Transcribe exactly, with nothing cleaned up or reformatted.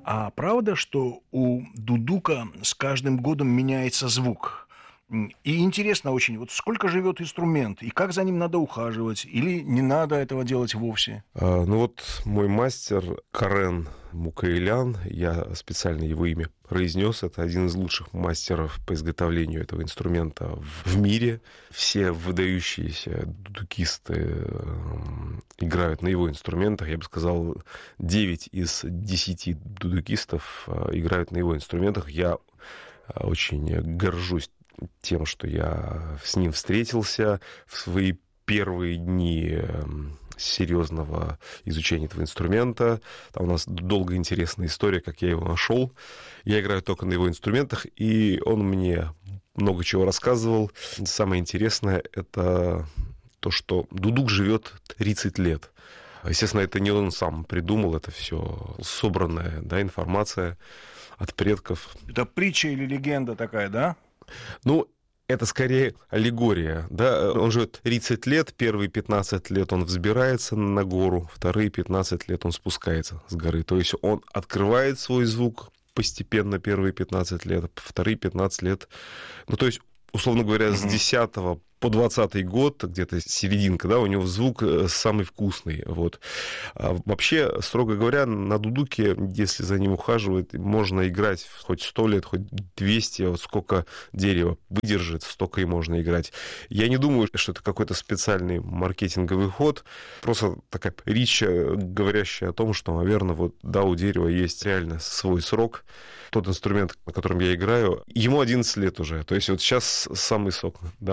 А правда, что у дудука с каждым годом меняется звук? М, И интересно очень, вот сколько живет инструмент, и как за ним надо ухаживать, или не надо этого делать вовсе? А, Ну вот мой мастер Карен Мукаэлян, я специально его имя произнес, это один из лучших мастеров по изготовлению этого инструмента в в мире. Все выдающиеся дудукисты эм, играют на его инструментах. Я бы сказал, девять из десяти дудукистов э, играют на его инструментах. Я э, очень горжусь тем, что я с ним встретился в свои первые дни эм, серьезного изучения этого инструмента. Там у нас долгая интересная история, как я его нашел. Я играю только на его инструментах, и он мне много чего рассказывал. Самое интересное — это то, что дудук живет тридцать лет. Естественно, это не он сам придумал, это все собранная, да, информация от предков. Это притча или легенда такая, да? Ну, это скорее аллегория, да, он живет тридцать лет, первые пятнадцать лет он взбирается на гору, вторые пятнадцать лет он спускается с горы, то есть он открывает свой звук постепенно первые пятнадцать лет, вторые пятнадцать лет, ну, то есть, условно говоря, с десятого по двадцатый год, где-то серединка, да, у него звук самый вкусный, вот. А вообще, строго говоря, на дудуке, если за ним ухаживать, можно играть хоть сто лет, хоть двести, вот сколько дерево выдержит, столько и можно играть. Я не думаю, что это какой-то специальный маркетинговый ход, просто такая притча, говорящая о том, что, наверное, вот, да, у дерева есть реально свой срок. Тот инструмент, на котором я играю, ему одиннадцать лет уже, то есть вот сейчас самый сок, да.